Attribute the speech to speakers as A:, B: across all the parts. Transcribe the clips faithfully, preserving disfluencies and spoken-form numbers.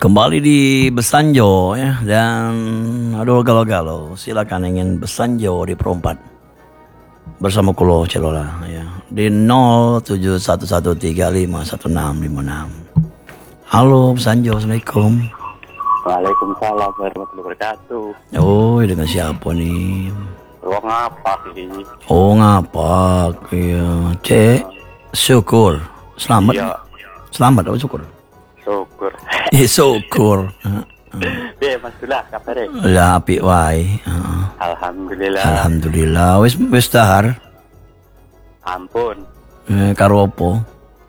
A: Kembali di Besanjo ya, dan aduh galau-galau, silakan ingin Besanjo di perempat bersama Kulo Celola ya di nol tujuh satu satu tiga lima satu enam lima enam. Halo Besanjo, assalamualaikum.
B: Waalaikumsalam warahmatullahi wabarakatuh.
A: Oh, dengan siapa nih?
B: Wong apa ini?
A: Oh, ngapa? Iya, Cek. Syukur. Selamat.
B: Iya.
A: Selamat apa syukur?
B: Syukur.
A: Eh, syukur.
B: Piye Mas Dullah kabare?
A: Lah apik wae. Heeh.
B: Alhamdulillah.
A: Alhamdulillah. Wis wis dahar.
B: Ampun.
A: Eh, karo opo?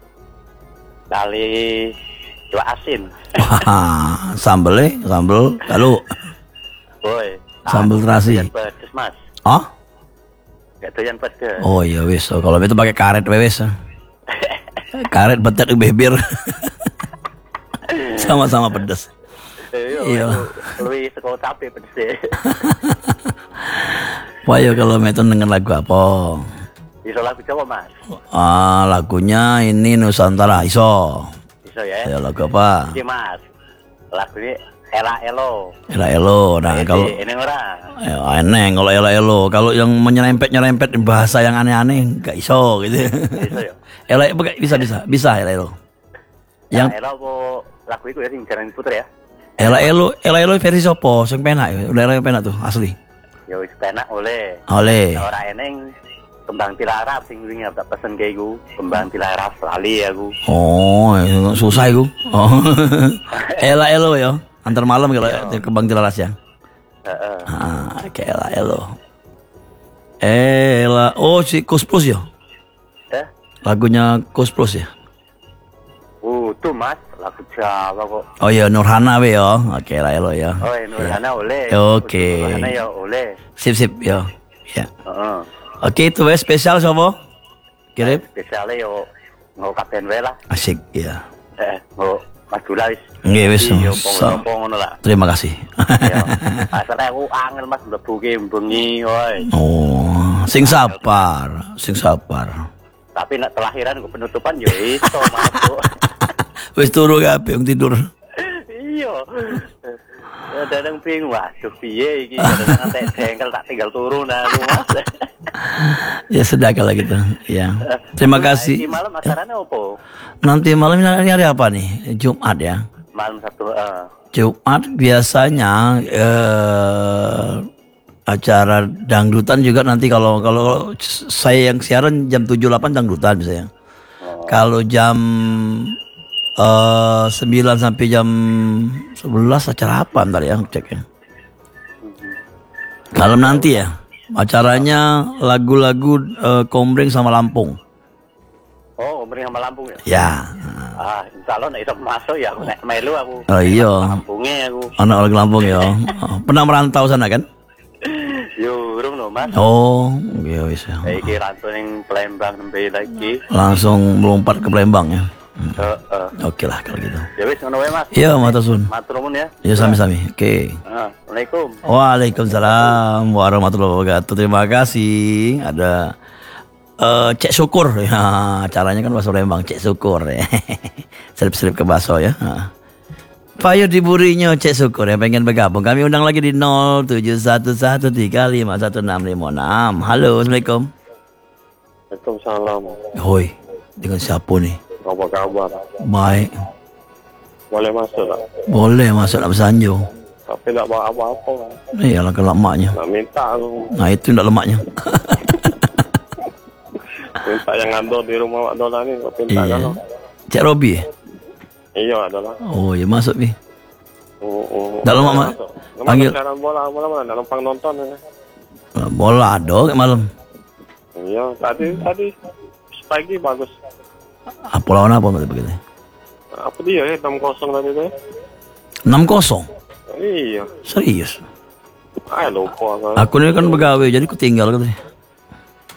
B: Kali dua asin.
A: Wah, sambel eh, sambel kalau
B: Woi.
A: sambel terasi.
B: Pedes Mas.
A: Oh?
B: Gak doyan pedes.
A: Oh iya wis. Oh, kalau itu pakai karet wes. Karet betek bibir. Sama-sama pedes. Iya.
B: Luwih seko cabe pedes.
A: Wah ya kalau itu denger lagu apa?
B: Iso lagu Jawa Mas.
A: Ah, lagunya ini Nusantara iso.
B: Iso ya.
A: Ya lagu apa?
B: Iki Mas. Lagu ini Ela Elo.
A: Ela Elo. Nah, kalau
B: ini ora.
A: ya, eneng kalau Ela Elo. Kalau yang menyerempet-nyerempet bahasa yang aneh-aneh enggak iso gitu.
B: Iso ya.
A: Ela bisa bisa bisa Ela Elo.
B: Yang
A: Yang
B: Ela apa lagu itu ya sing jarang diputer ya.
A: Ela Elo, Ela Elo versi sopo? Sing penak ya. Udah Ela penak tuh asli.
B: Ya wis penak oleh.
A: Oleh.
B: Ora eneng kembang tilarap sing wingi tak pesen ke iku, kembang tilarap lali aku.
A: Oh, ya, susah iku. Oh. Ela Elo ya. Antar malam kalau kembang tilaras ya.
B: Heeh.
A: Ah, kayak Ela Elo. Ela, oh si Kus Plus ya.
B: Eh?
A: Lagunya Kus Plus ya.
B: Uh, tuh Mas, lagu Jawa kok.
A: Oh ya Nurhana we ya. Oke Ela Elo ya.
B: Oh, Nurhana oleh.
A: Oke.
B: Nurhana ya oleh.
A: Sip sip ya. Ya.
B: Heeh.
A: Oke itu wes spesial sobo. Kirim.
B: Spesiale yo nggo kapten wae lah.
A: Asik ya.
B: Eh, nggo Mas Dullah wis.
A: Nggih wis.
B: Yo
A: So-
B: pompo ngono lah.
A: Terima kasih.
B: Ya. Asale aku angel Mas mlebuke bengi woi.
A: Oh, sing sabar, sing sabar.
B: Tapi nek telahiran kok penutupan yo iso Mas.
A: Wis turu kabeh wong tidur.
B: Iya. Kadang bingung, waduh piye iki, kadang antek jengkel tak tinggal turun aku Mas.
A: Ya sudah kalau gitu. Ya. Terima kasih.
B: Iki malam acaranya opo?
A: Nanti malam ini hari apa nih? Jumat ya.
B: Malam satu eh
A: Jumat biasanya eh, acara dangdutan juga nanti kalau kalau saya yang siaran jam tujuh delapan dangdutan biasanya. Kalau jam eh, sembilan sampai jam sebelas acara apa ntar ya cek ya. Malam nanti ya. Acaranya lagu-lagu eh, Kombreng sama Lampung.
B: Oh, Omring sama Lampung ya?
A: Ya.
B: Ah, insyaallah nek iso masuk ya aku nek melu aku.
A: Oh iya.
B: Lampungnya aku.
A: Anak orang Lampung ya. Oh, pernah merantau sana kan?
B: Yo, urung no Mas.
A: Oh, iya wis ya.
B: Iki rantau ning Palembang nembe lagi.
A: Langsung melompat ke Palembang ya. Hmm.
B: Heeh.
A: Oke lah kalau gitu.
B: Ya wis ngono wae Mas.
A: Iya, Matasun.
B: Matur nuwun ya.
A: Ya sami-sami. Oke.
B: Ah, Assalamualaikum.
A: Waalaikumsalam warahmatullahi wabarakatuh. Terima kasih. Ada eh, Cek Syukur ya. Caranya kan bahasa Palembang, Cek Syukur ya. Selip-selip ke bakso ya. Payo diburinya Cek Syukur ya pengen bergabung. Kami undang lagi di nol tujuh satu satu tiga lima satu enam lima enam. Halo, Assalamualaikum.
B: Waalaikumsalam.
A: Hoi, dengan siapa nih?
B: Apa kabar?
A: Baik.
B: Boleh masuk tak?
A: Boleh masuk nak Besanjo.
B: Tapi tak bawa apa-apa.
A: Iyalah ke lemaknya.
B: Nak minta aku.
A: Nah itu ndak lemaknya.
B: Minta yang ngandor di rumah Wak Dola ni. Kau minta
A: Iya.
B: kan?
A: Cek Robi ya?
B: Iya adalah.
A: Oh ya masuk Bi.
B: Oh, oh.
A: Dalam mak panggil
B: Panggil bola, bola mana? Dalam pang nonton ya.
A: bola ada kayak malam.
B: Iya, tadi tadi pagi bagus.
A: Apa lawan apa begitu?
B: Apa dia ya enam kosong tadi tu?
A: enam kosong.
B: Iya.
A: Serius.
B: Ah lupa kan.
A: Aku ini kan begawe jadi aku tinggal katanya.